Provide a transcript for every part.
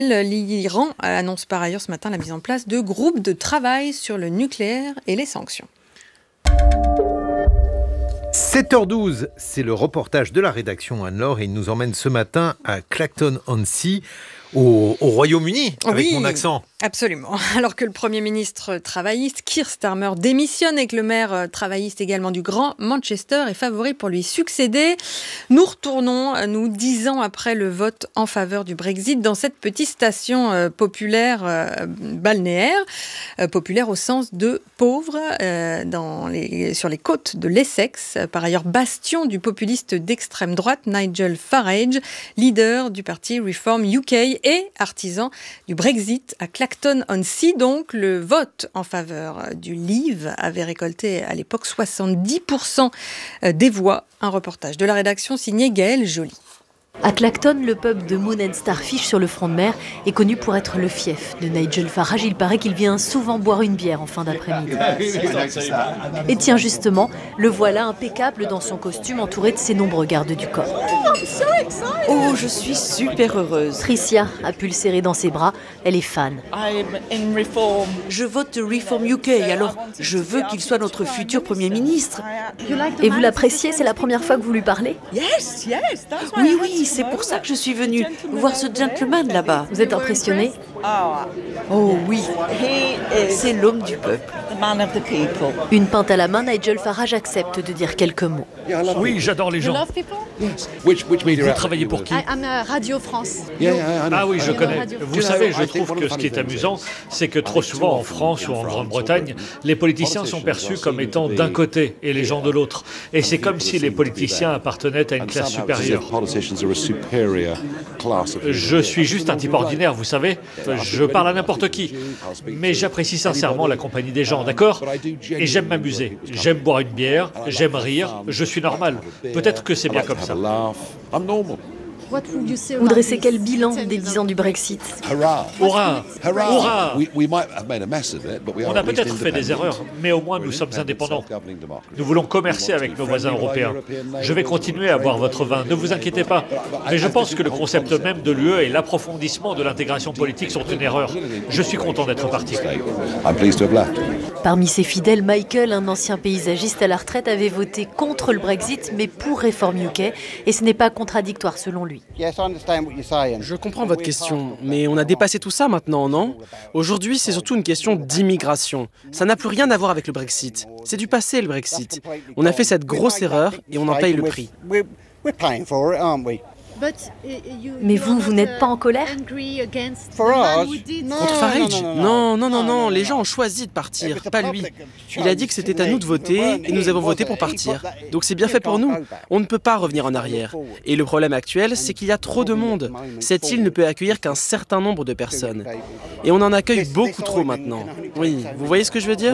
L'Iran annonce par ailleurs ce matin la mise en place de groupes de travail sur le nucléaire et les sanctions. 7h12, c'est le reportage de la rédaction Anne-Laure et il nous emmène ce matin à Clacton-on-Sea, au Royaume-Uni, avec mon accent. Absolument. Alors que le Premier ministre travailliste, Keir Starmer, démissionne et que le maire travailliste également du Grand Manchester est favori pour lui succéder, nous retournons, 10 ans après le vote en faveur du Brexit, dans cette petite station populaire balnéaire, populaire au sens de pauvre, sur les côtes de l'Essex, par ailleurs bastion du populiste d'extrême droite Nigel Farage, leader du parti Reform UK et artisan du Brexit à Clacton-on-Sea. Donc, le vote en faveur du Leave avait récolté à l'époque 70% des voix. Un reportage de la rédaction signé Gaëlle Joly. À Clacton, le pub de Moon and Starfish sur le front de mer est connu pour être le fief de Nigel Farage. Il paraît qu'il vient souvent boire une bière en fin d'après-midi. Et tiens justement, le voilà impeccable dans son costume entouré de ses nombreux gardes du corps. Oh, je suis super heureuse. Tricia a pu le serrer dans ses bras, elle est fan. Je vote Reform UK, alors je veux qu'il soit notre futur Premier ministre. Et vous l'appréciez, c'est la première fois que vous lui parlez ? Oui, c'est pour ça que je suis venue voir ce gentleman là-bas. Vous êtes impressionné ? Oh oui, c'est l'homme du peuple. Une pinte à la main, Nigel Farage accepte de dire quelques mots. Oui, j'adore les gens. Vous travaillez pour qui ? Radio France. Ah oui, je connais. Vous savez, je trouve que ce qui est amusant, c'est que trop souvent en France ou en Grande-Bretagne, les politiciens sont perçus comme étant d'un côté et les gens de l'autre. Et c'est comme si les politiciens appartenaient à une classe supérieure. Je suis juste un type ordinaire, vous savez. Je parle à n'importe qui. Mais j'apprécie sincèrement la compagnie des gens, d'accord ? Et j'aime m'amuser. J'aime boire une bière, j'aime rire, je suis normal. Peut-être que c'est bien comme ça. Vous dressez quel bilan des 10 ans du Brexit ? Hurrah ! Hurrah ! On a peut-être fait des erreurs, mais au moins nous sommes indépendants. Nous voulons commercer avec nos voisins européens. Je vais continuer à boire votre vin, ne vous inquiétez pas. Mais je pense que le concept même de l'UE et l'approfondissement de l'intégration politique sont une erreur. Je suis content d'être parti. Parmi ses fidèles, Michael, un ancien paysagiste à la retraite, avait voté contre le Brexit, mais pour Reform UK. Et ce n'est pas contradictoire selon lui. Je comprends votre question, mais on a dépassé tout ça maintenant, non ? Aujourd'hui, c'est surtout une question d'immigration. Ça n'a plus rien à voir avec le Brexit. C'est du passé, le Brexit. On a fait cette grosse erreur et on en paye le prix. Mais vous n'êtes pas en colère ? Contre Farage ? Non, les gens ont choisi de partir, pas lui. Il a dit que c'était à nous de voter et nous avons voté pour partir. Donc c'est bien fait pour nous. On ne peut pas revenir en arrière. Et le problème actuel, c'est qu'il y a trop de monde. Cette île ne peut accueillir qu'un certain nombre de personnes. Et on en accueille beaucoup trop maintenant. Oui, vous voyez ce que je veux dire ?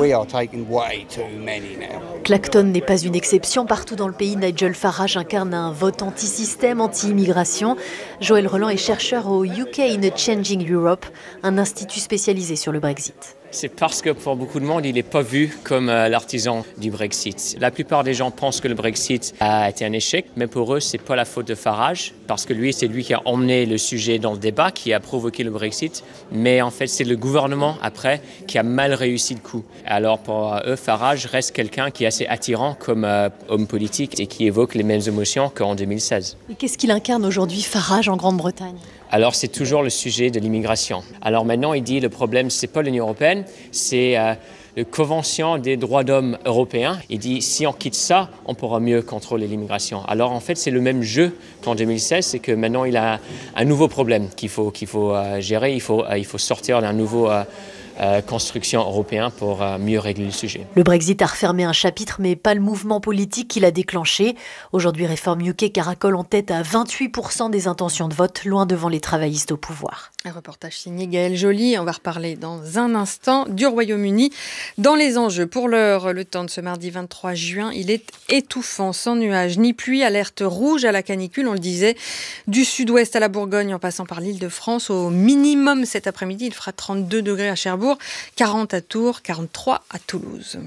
Clacton n'est pas une exception. Partout dans le pays, Nigel Farage incarne un vote anti-système, anti-immigration. Joël Roland est chercheur au UK in a Changing Europe, un institut spécialisé sur le Brexit. C'est parce que pour beaucoup de monde, il n'est pas vu comme l'artisan du Brexit. La plupart des gens pensent que le Brexit a été un échec, mais pour eux, c'est pas la faute de Farage, parce que c'est lui qui a emmené le sujet dans le débat, qui a provoqué le Brexit. Mais en fait, c'est le gouvernement, après, qui a mal réussi le coup. Alors pour eux, Farage reste quelqu'un qui est assez attirant comme homme politique et qui évoque les mêmes émotions qu'en 2016. Et qu'est-ce qu'il incarne aujourd'hui, Farage, en Grande-Bretagne ? Alors c'est toujours le sujet de l'immigration. Alors maintenant, il dit le problème, c'est pas l'Union européenne, c'est la Convention des droits d'homme européens. Il dit si on quitte ça, on pourra mieux contrôler l'immigration. Alors en fait, c'est le même jeu qu'en 2016, c'est que maintenant il a un nouveau problème qu'il faut gérer. Il faut sortir d'un nouveau construction européen pour mieux régler le sujet. Le Brexit a refermé un chapitre, mais pas le mouvement politique qui l'a déclenché. Aujourd'hui, Reform UK caracole en tête à 28% des intentions de vote, loin devant les travaillistes au pouvoir. Un reportage signé Gaëlle Joly. On va reparler dans un instant du Royaume-Uni. Dans les enjeux, pour l'heure, le temps de ce mardi 23 juin, il est étouffant, sans nuages ni pluie, alerte rouge à la canicule, on le disait, du sud-ouest à la Bourgogne, en passant par l'Île-de-France. Au minimum cet après-midi, il fera 32 degrés à Cherbourg, 40 à Tours, 43 à Toulouse.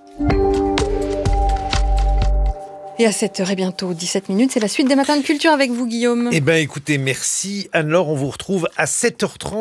Et à 7h et bientôt 17 minutes, c'est la suite des matins de culture avec vous, Guillaume. Eh bien, écoutez, merci Anne-Laure. On vous retrouve à 7h30.